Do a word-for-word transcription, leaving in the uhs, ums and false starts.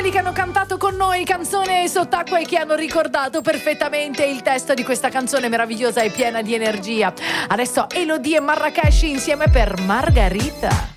quelli che hanno cantato con noi Canzone sott'acqua e che hanno ricordato perfettamente il testo di questa canzone meravigliosa e piena di energia. Adesso Elodie e Marracash insieme per Margarita.